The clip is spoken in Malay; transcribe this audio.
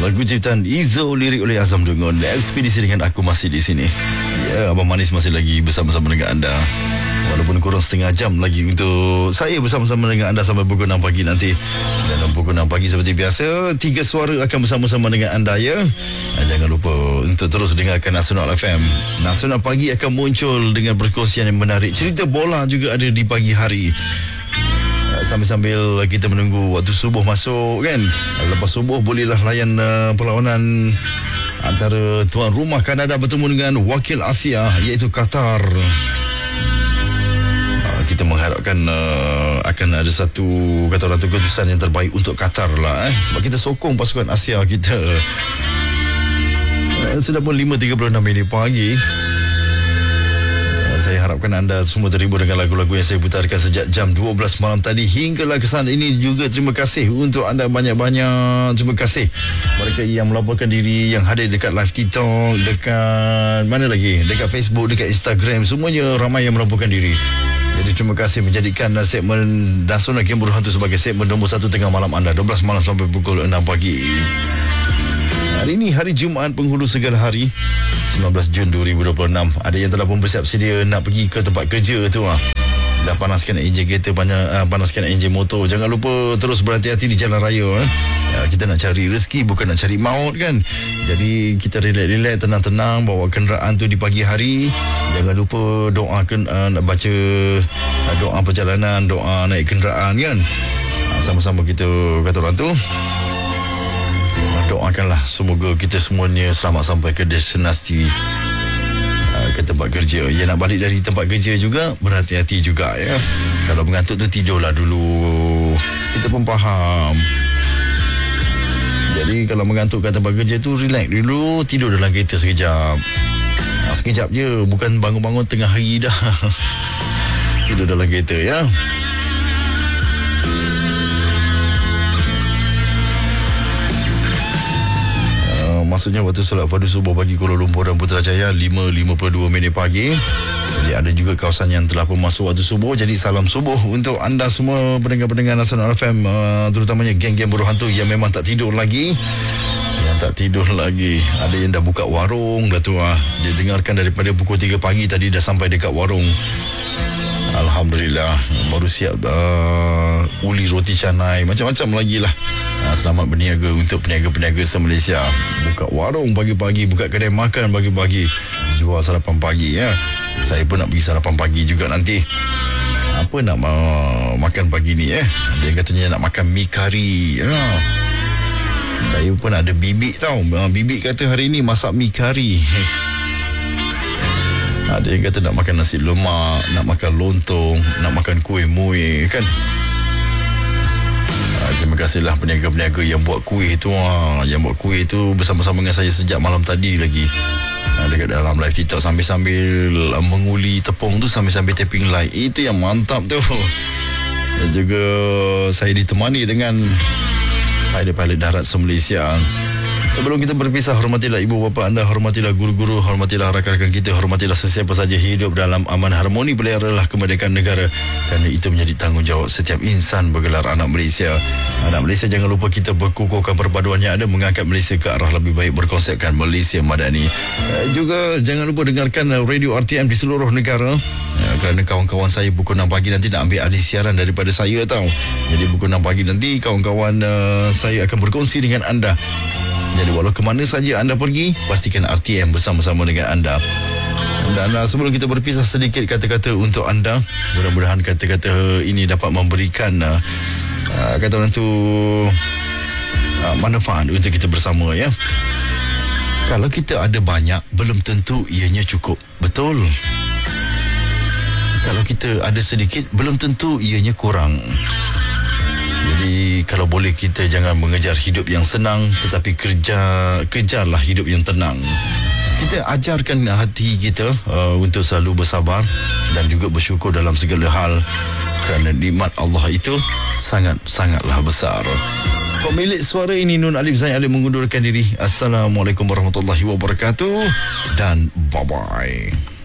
Lagu ciptaan Izo, lirik oleh Azam Dungun. Ekspedisi dengan aku masih di sini. Ya, Abang Manis masih lagi bersama-sama dengan anda. Walaupun kurang setengah jam lagi untuk saya bersama-sama dengan anda sampai pukul 6 pagi nanti. Dan pukul 6 pagi seperti biasa, 3 suara akan bersama-sama dengan anda ya. Jangan lupa untuk terus dengarkan Nasional FM. Nasional Pagi akan muncul dengan perkongsian yang menarik. Cerita bola juga ada di pagi hari. Sambil-sambil kita menunggu waktu subuh masuk kan. Lepas subuh bolehlah layan perlawanan antara tuan rumah Kanada bertemu dengan wakil Asia iaitu Qatar. Kita mengharapkan akan ada satu kata orang tu keputusan yang terbaik untuk Qatar lah sebab kita sokong pasukan Asia kita. Sudah pun 5.36 pagi. Saya harapkan anda semua terhibur dengan lagu-lagu yang saya putarkan sejak jam 12 malam tadi hinggalah ke sana ini juga. Terima kasih untuk anda banyak-banyak. Terima kasih mereka yang melaporkan diri, yang hadir dekat live TikTok, dekat mana lagi, dekat Facebook, dekat Instagram, semuanya ramai yang melaporkan diri. Jadi terima kasih menjadikan segmen Nasional Game Berhantu sebagai segmen nombor 1 tengah malam anda, 12 malam sampai pukul 6 pagi. Hari ini hari Jumaat penghulu segala hari, 19 Jun 2026. Ada yang telah pun bersiap sedia nak pergi ke tempat kerja tu dah panaskan enjin kereta, panaskan enjin motor. Jangan lupa terus berhati-hati di jalan raya kita nak cari rezeki, bukan nak cari maut kan. Jadi kita relax, tenang-tenang bawa kenderaan tu di pagi hari. Jangan lupa doakan, nak baca doa perjalanan, doa naik kenderaan kan. Sama-sama kita kata orang tu, doakanlah semoga kita semuanya selamat sampai ke destinasi, ke tempat kerja. Ya, nak balik dari tempat kerja juga berhati-hati juga ya. Kalau mengantuk tu tidurlah dulu. Kita pun faham. Jadi kalau mengantuk kat tempat kerja tu relax dulu, tidur dalam kereta sekejap. Sekejap je, bukan bangun-bangun tengah hari dah. Tidur dalam kereta ya. Maksudnya waktu solat fardu subuh bagi Kuala Lumpur dan Putrajaya 5.52 pagi. Jadi ada juga kawasan yang telah pun masuk waktu subuh. Jadi salam subuh untuk anda semua pendengar-pendengar Nasional FM, terutamanya geng-geng buruh hantu yang memang tak tidur lagi. Yang tak tidur lagi. Ada yang dah buka warung dah tu dia dengarkan daripada pukul 3 pagi tadi dah sampai dekat warung. Alhamdulillah, baru siap uli roti canai, macam-macam lagi lah. Selamat berniaga untuk peniaga-peniaga se-Malaysia. Buka warung pagi-pagi, buka kedai makan pagi-pagi, jual sarapan pagi ya. Saya pun nak pergi sarapan pagi juga nanti. Apa nak makan pagi ni Ada yang katanya nak makan mi kari ya. Saya pun ada bibik tau. Bibik kata hari ni masak mi kari. Ada yang kata nak makan nasi lemak, nak makan lontong, nak makan kuih muih kan. Terima kasihlah peniaga-peniaga yang buat kuih tu. Yang buat kuih tu bersama-sama dengan saya sejak malam tadi lagi. Dekat dalam live TikTok sambil menguli tepung tu, sambil tapping live. Itu yang mantap tu. Dan juga saya ditemani dengan pilot darat se-Malaysia. Sebelum kita berpisah, hormatilah ibu bapa anda, hormatilah guru-guru, hormatilah rakan-rakan kita, hormatilah sesiapa saja hidup dalam aman harmoni, peliharalah kemerdekaan negara kerana itu menjadi tanggungjawab setiap insan bergelar anak Malaysia. Anak Malaysia, jangan lupa kita berkukuhkan perpaduan yang ada, mengangkat Malaysia ke arah lebih baik, berkonsepkan Malaysia Madani. Juga jangan lupa dengarkan radio RTM di seluruh negara. Kerana kawan-kawan saya pukul 6 pagi nanti nak ambil alih siaran daripada saya tau. Jadi pukul 6 pagi nanti kawan-kawan saya akan berkongsi dengan anda. Jadi walau ke mana saja anda pergi, pastikan RTM bersama-sama dengan anda. Dan sebelum kita berpisah, sedikit kata-kata untuk anda. Mudah-mudahan kata-kata ini dapat memberikan kata orang tu manfaat untuk kita bersama ya. Kalau kita ada banyak, belum tentu ianya cukup. Betul. Kalau kita ada sedikit, belum tentu ianya kurang. Jadi kalau boleh kita jangan mengejar hidup yang senang, tetapi kejarlah hidup yang tenang. Kita ajarkan hati kita untuk selalu bersabar dan juga bersyukur dalam segala hal, kerana nikmat Allah itu sangat-sangatlah besar. Pemilik suara ini Nun Alif Zain Alif mengundurkan diri. Assalamualaikum warahmatullahi wabarakatuh dan bye-bye.